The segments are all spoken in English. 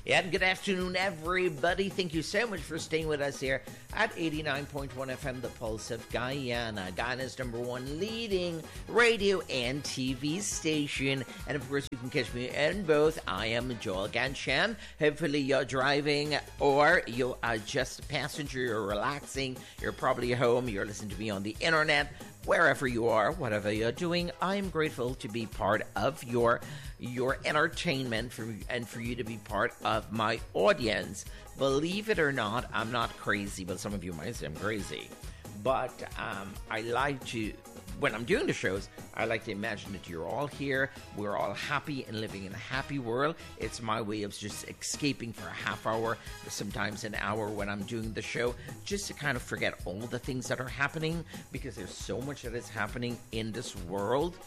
And good afternoon, everybody. Thank you so much for staying with us here at 89.1 FM, The Pulse of Guyana, Guyana's #1 leading radio and TV station. And of course, you can catch me in both. I am Joel Ganshan. Hopefully, you're driving or you are just a passenger, you're relaxing, you're probably home, you're listening to me on the internet. Wherever you are, whatever you're doing, I'm grateful to be part of your entertainment and for you to be part of my audience. Believe it or not, I'm not crazy, but some of you might say I'm crazy. But I like to, when I'm doing the shows, I like to imagine that you're all here, we're all happy and living in a happy world. It's my way of just escaping for a half hour, sometimes an hour when I'm doing the show, just to kind of forget all the things that are happening, because there's so much that is happening in this world.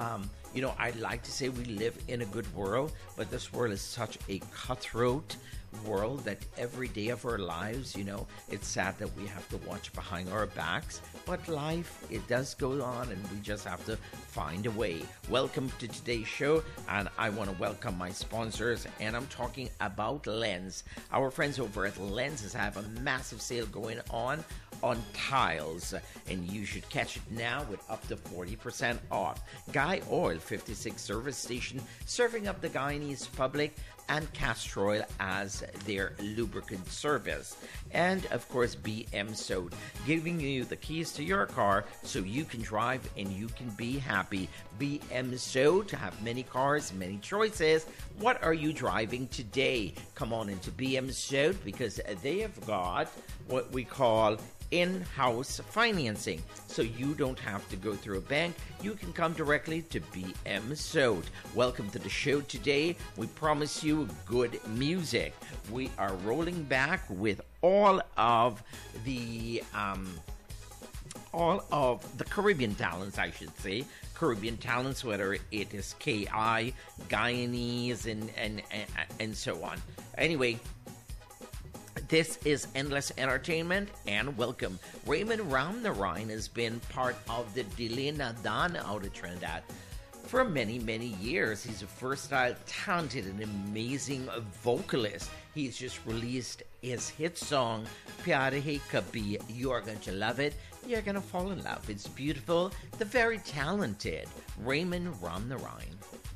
I'd like to say we live in a good world, but this world is such a cutthroat world that every day of our lives, it's sad that we have to watch behind our backs, but life, it does go on, and we just have to find a way. Welcome to today's show, and I want to welcome my sponsors, and I'm talking about Lens. Our friends over at Lenses have a massive sale going on tiles, and you should catch it now with up to 40% off. Guy Oil 56 service station, serving up the Guyanese public, and Castrol as their lubricant service. And of course, BM Sode, giving you the keys to your car so you can drive and you can be happy. BM Sode, to have many cars, many choices. What are you driving today? Come on into BM Sode, because they have got what we call in-house financing, so you don't have to go through a bank. You can come directly to BM Sode. Welcome to the show today. We promise you good music. We are rolling back with all of the Caribbean talents, I should say. Caribbean talents, whether it is KI, Guyanese, and so on. Anyway, this is Endless Entertainment, and welcome. Raymond Ramnarine has been part of the Delena Don out of Trinidad for many, many years. He's a versatile, talented, and amazing vocalist. He's just released his hit song, Pyar Hai Kabhi. You're going to love it. You're going to fall in love. It's beautiful. The very talented Raymond Ramnarine.